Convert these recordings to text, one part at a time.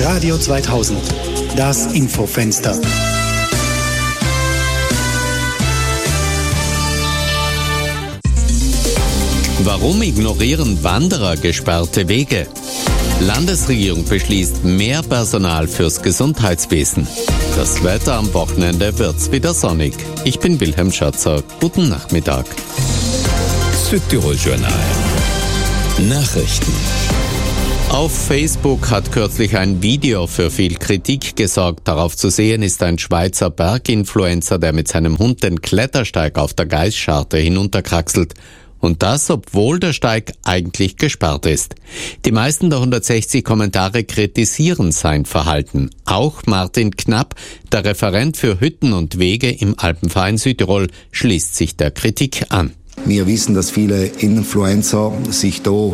Radio 2000, das Infofenster. Warum ignorieren Wanderer gesperrte Wege? Landesregierung beschließt mehr Personal fürs Gesundheitswesen. Das Wetter am Wochenende wird's wieder sonnig. Ich bin Wilhelm Schatzer. Guten Nachmittag. Südtirol Journal. Nachrichten. Auf Facebook hat kürzlich ein Video für viel Kritik gesorgt. Darauf zu sehen ist ein Schweizer Berginfluencer, der mit seinem Hund den Klettersteig auf der Gaisscharte hinunterkraxelt. Und das, obwohl der Steig eigentlich gesperrt ist. Die meisten der 160 Kommentare kritisieren sein Verhalten. Auch Martin Knapp, der Referent für Hütten und Wege im Alpenverein Südtirol, schließt sich der Kritik an. Wir wissen, dass viele Influencer sich da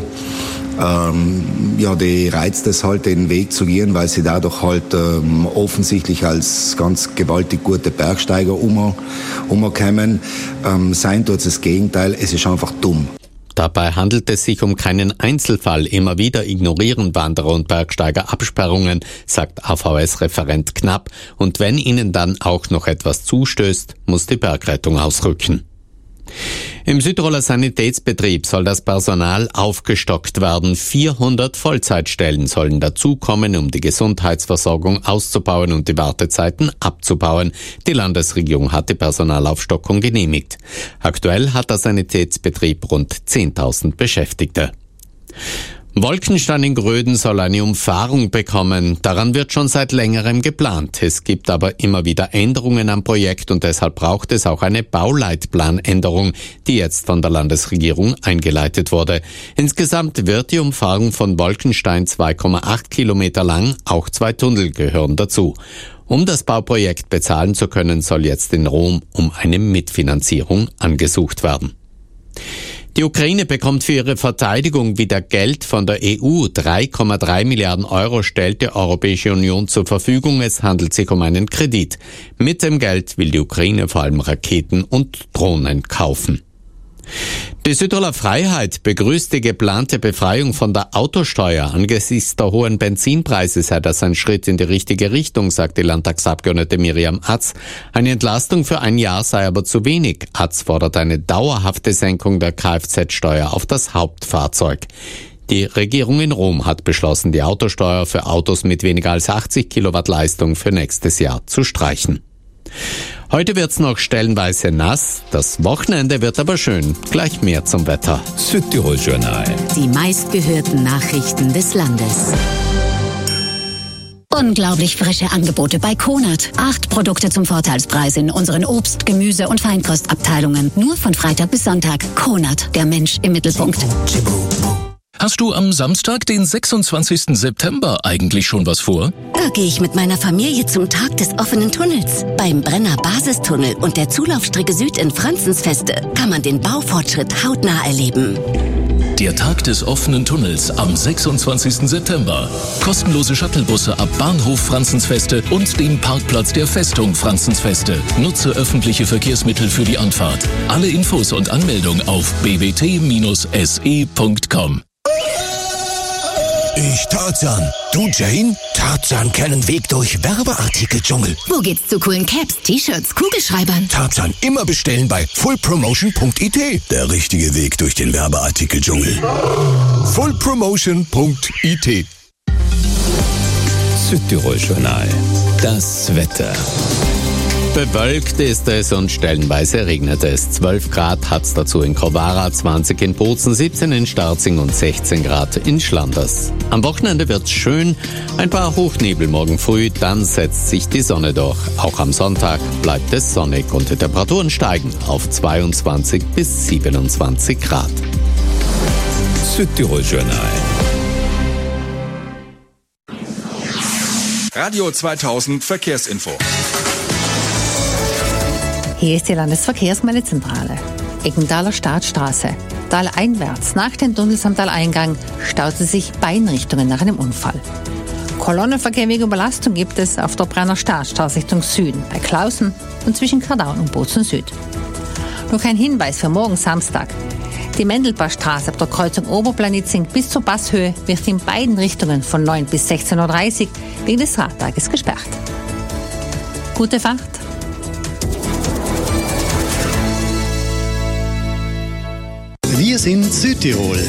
die reizt es halt, den Weg zu gehen, weil sie dadurch halt offensichtlich als ganz gewaltig gute Bergsteiger umkommen. Sein tut es das Gegenteil, es ist einfach dumm. Dabei handelt es sich um keinen Einzelfall. Immer wieder ignorieren Wanderer und Bergsteiger Absperrungen, sagt AVS-Referent Knapp. Und wenn ihnen dann auch noch etwas zustößt, muss die Bergrettung ausrücken. Im Südtiroler Sanitätsbetrieb soll das Personal aufgestockt werden. 400 Vollzeitstellen sollen dazukommen, um die Gesundheitsversorgung auszubauen und die Wartezeiten abzubauen. Die Landesregierung hat die Personalaufstockung genehmigt. Aktuell hat der Sanitätsbetrieb rund 10.000 Beschäftigte. Wolkenstein in Gröden soll eine Umfahrung bekommen. Daran wird schon seit längerem geplant. Es gibt aber immer wieder Änderungen am Projekt und deshalb braucht es auch eine Bauleitplanänderung, die jetzt von der Landesregierung eingeleitet wurde. Insgesamt wird die Umfahrung von Wolkenstein 2,8 Kilometer lang, auch 2 Tunnel gehören dazu. Um das Bauprojekt bezahlen zu können, soll jetzt in Rom um eine Mitfinanzierung angesucht werden. Die Ukraine bekommt für ihre Verteidigung wieder Geld von der EU. 3,3 Milliarden Euro stellt die Europäische Union zur Verfügung. Es handelt sich um einen Kredit. Mit dem Geld will die Ukraine vor allem Raketen und Drohnen kaufen. Die Südtiroler Freiheit begrüßt die geplante Befreiung von der Autosteuer. Angesichts der hohen Benzinpreise sei das ein Schritt in die richtige Richtung, sagt die Landtagsabgeordnete Miriam Atz. Eine Entlastung für ein Jahr sei aber zu wenig. Atz fordert eine dauerhafte Senkung der Kfz-Steuer auf das Hauptfahrzeug. Die Regierung in Rom hat beschlossen, die Autosteuer für Autos mit weniger als 80 Kilowatt Leistung für nächstes Jahr zu streichen. Heute wird's noch stellenweise nass, das Wochenende wird aber schön. Gleich mehr zum Wetter. Südtirol Journal. Die meistgehörten Nachrichten des Landes. Unglaublich frische Angebote bei Konert. 8 Produkte zum Vorteilspreis in unseren Obst-, Gemüse- und Feinkostabteilungen. Nur von Freitag bis Sonntag. Konert, der Mensch im Mittelpunkt. Hast du am Samstag, den 26. September, eigentlich schon was vor? Da gehe ich mit meiner Familie zum Tag des offenen Tunnels. Beim Brenner Basistunnel und der Zulaufstrecke Süd in Franzensfeste kann man den Baufortschritt hautnah erleben. Der Tag des offenen Tunnels am 26. September. Kostenlose Shuttlebusse ab Bahnhof Franzensfeste und dem Parkplatz der Festung Franzensfeste. Nutze öffentliche Verkehrsmittel für die Anfahrt. Alle Infos und Anmeldung auf bwt-se.com. Ich Tarzan. Du Jane? Tarzan kennen Weg durch Werbeartikel-Dschungel. Wo geht's zu coolen Caps, T-Shirts, Kugelschreibern? Tarzan immer bestellen bei fullpromotion.it. Der richtige Weg durch den Werbeartikel-Dschungel. fullpromotion.it. Südtirol Journal. Das Wetter. Bewölkt ist es und stellenweise regnet es. 12 Grad hat's dazu in Krovara, 20 in Bozen, 17 in Starzing und 16 Grad in Schlanders. Am Wochenende wird's schön, ein paar Hochnebel morgen früh, dann setzt sich die Sonne durch. Auch am Sonntag bleibt es sonnig und die Temperaturen steigen auf 22 bis 27 Grad. Südtirol Journal. Radio 2000 Verkehrsinfo. Hier ist die Landesverkehrsmeldezentrale. Eckenthaler Staatsstraße. Taleinwärts nach den Tunnels am Taleingang staute sich Beinrichtungen nach einem Unfall. Kolonnenverkehr wegen Überlastung gibt es auf der Brenner Staatsstraße Richtung Süden, bei Klausen und zwischen Kardaun und Bozen Süd. Noch ein Hinweis für morgen Samstag. Die Mendelbarstraße ab der Kreuzung Oberplanitzing bis zur Passhöhe wird in beiden Richtungen von 9 bis 16.30 Uhr wegen des Radtages gesperrt. Gute Fahrt! Wir sind Südtirol.